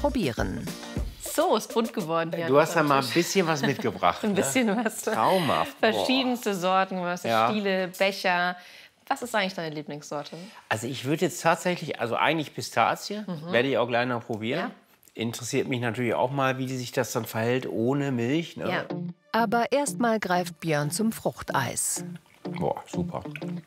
probieren. So, ist bunt geworden hier. Du hast da mal ein bisschen was mitgebracht. Ein bisschen was. Traumhaft. Verschiedenste Sorten, was Ja. Stiele, Becher. Was ist eigentlich deine Lieblingssorte? Also ich würde jetzt tatsächlich, also eigentlich Pistazie, werde ich auch gleich noch probieren. Ja. Interessiert mich natürlich auch mal, wie sich das dann verhält ohne Milch. Ne? Ja. Aber erstmal greift Björn zum Fruchteis. Boah, super.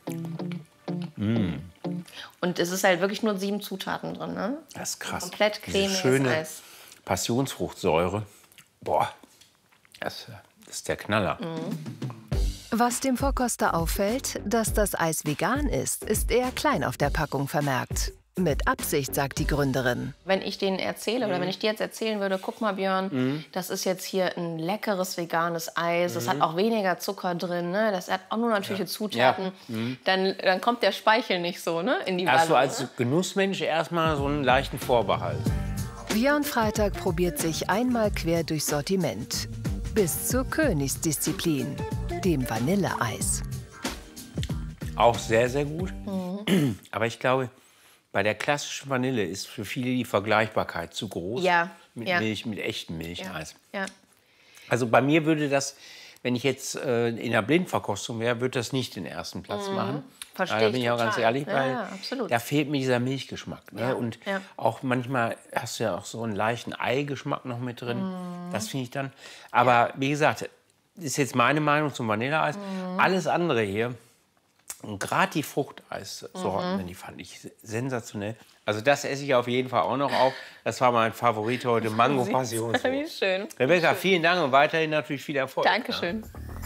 Und es ist halt wirklich nur 7 Zutaten drin, ne? Das ist krass. Komplett Diese cremiges schöne Eis. Passionsfruchtsäure. Boah, das ist der Knaller. Was dem Vorkoster auffällt, dass das Eis vegan ist eher klein auf der Packung vermerkt. Mit Absicht, sagt die Gründerin. Wenn ich denen erzähle oder wenn ich dir jetzt erzählen würde, guck mal Björn, das ist jetzt hier ein leckeres veganes Eis, das hat auch weniger Zucker drin, ne? Das hat auch nur natürliche Zutaten, dann kommt der Speichel nicht so, ne, in die Hast du Wallung, als Genussmensch erstmal so einen leichten Vorbehalt? Björn Freitag probiert sich einmal quer durchs Sortiment. Bis zur Königsdisziplin, dem Vanilleeis. Auch sehr, sehr gut. Aber ich glaube, bei der klassischen Vanille ist für viele die Vergleichbarkeit zu groß. Ja, Mit ja. Milch, mit echtem Milcheis. Ja. Also bei mir würde das, wenn ich jetzt in der Blindverkostung wäre, würde das nicht den ersten Platz machen. Verstehe Da ich bin ich auch ganz total. ehrlich, Ja, weil ja, absolut. da fehlt mir dieser Milchgeschmack. Ne? Ja, Und ja. auch manchmal hast du ja auch so einen leichten Eigeschmack noch mit drin. Das finde ich dann. Aber wie gesagt, ist jetzt meine Meinung zum Vanilleeis. Alles andere hier, und gerade die Fruchteissorten, die fand ich sensationell. Also das esse ich auf jeden Fall auch noch auf. Das war mein Favorit heute, Mango Wie Passionsfrucht. schön. Rebecca, vielen Dank und weiterhin natürlich viel Erfolg. Dankeschön.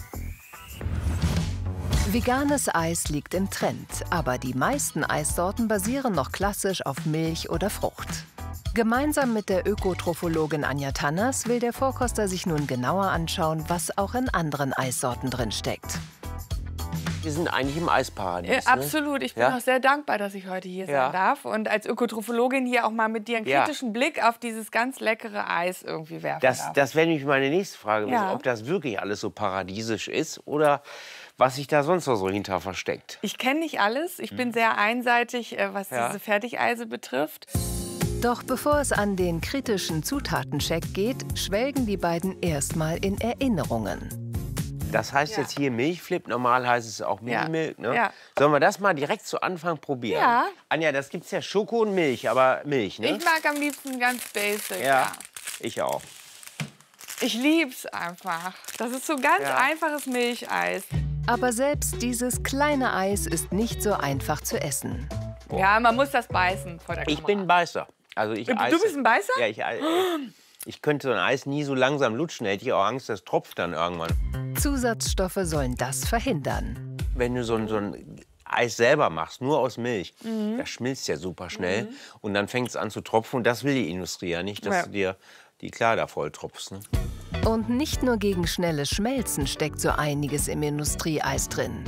Veganes Eis liegt im Trend, aber die meisten Eissorten basieren noch klassisch auf Milch oder Frucht. Gemeinsam mit der Ökotrophologin Anja Tanners will der Vorkoster sich nun genauer anschauen, was auch in anderen Eissorten drin steckt. Wir sind eigentlich im Eisparadies. Ne? Absolut. Ich bin Ja? auch sehr dankbar, dass ich heute hier Ja. sein darf und als Ökotrophologin hier auch mal mit dir einen Ja. kritischen Blick auf dieses ganz leckere Eis irgendwie werfen darf. Das wäre nämlich meine nächste Frage, Ja. ob das wirklich alles so paradiesisch ist oder was sich da sonst noch so hinter versteckt. Ich kenne nicht alles. Ich bin sehr einseitig, was Ja. diese Fertigeise betrifft. Doch bevor es an den kritischen Zutatencheck geht, schwelgen die beiden erstmal in Erinnerungen. Das heißt Ja. jetzt hier Milchflip, normal heißt es auch Minimilk. Ne? Ja. Sollen wir das mal direkt zu Anfang probieren? Ja. Anja, das gibt's ja Schoko und Milch, aber Milch, ne? Ich mag am liebsten ganz basic. Ja, ich auch. Ich lieb's einfach. Das ist so ganz Ja. einfaches Milcheis. Aber selbst dieses kleine Eis ist nicht so einfach zu essen. Ja, man muss das beißen vor der Kamera. Ich bin ein Beißer. Also ich Du esse. bist ein Beißer? Ja, ich könnte so ein Eis nie so langsam lutschen, hätte ich auch Angst, das tropft dann irgendwann. Zusatzstoffe sollen das verhindern. Wenn du so ein Eis selber machst, nur aus Milch, das schmilzt ja super schnell. Und dann fängt es an zu tropfen. Und das will die Industrie ja nicht, dass Ja. du dir die Kleider voll tropfst. Ne? Und nicht nur gegen schnelles Schmelzen steckt so einiges im Industrieeis drin.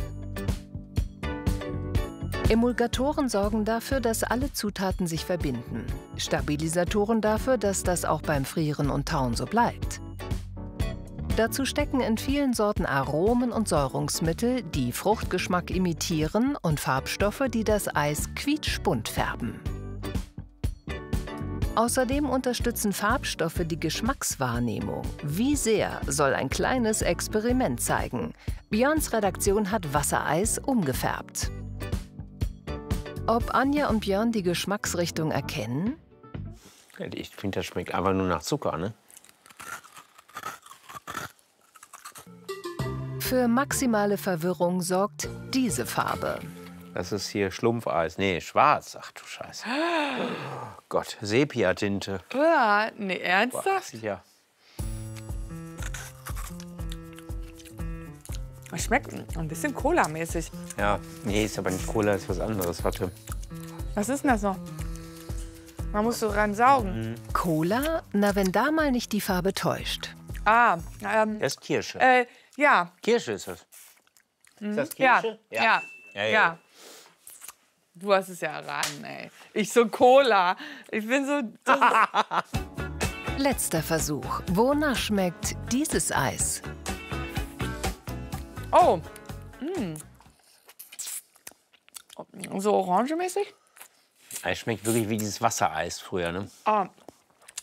Emulgatoren sorgen dafür, dass alle Zutaten sich verbinden. Stabilisatoren dafür, dass das auch beim Frieren und Tauen so bleibt. Dazu stecken in vielen Sorten Aromen und Säurungsmittel, die Fruchtgeschmack imitieren und Farbstoffe, die das Eis quietschbunt färben. Außerdem unterstützen Farbstoffe die Geschmackswahrnehmung. Wie sehr, soll ein kleines Experiment zeigen. Björns Redaktion hat Wassereis umgefärbt. Ob Anja und Björn die Geschmacksrichtung erkennen? Ich finde, das schmeckt einfach nur nach Zucker. Ne? Für maximale Verwirrung sorgt diese Farbe. Das ist hier Schlumpfeis. Nee, schwarz. Ach du Scheiße. Oh Gott, Sepia-Tinte. Ja, nee, Boah, ernsthaft? sieht ja. Es schmeckt ein bisschen Cola-mäßig. Ja, nee, ist aber nicht Cola, ist was anderes. Warte. Was ist denn das noch? Man muss so ran saugen. Cola? Na, wenn da mal nicht die Farbe täuscht. Ah, Das ist Kirsche. ja. Kirsche ist das. Ist das Ja, Kirsche? ja. Du hast es ja erraten, ey. Ich so Cola. Ich bin so... Letzter Versuch. Wonach schmeckt dieses Eis? Oh. So orangemäßig? Es schmeckt wirklich wie dieses Wassereis früher, ne? Ah,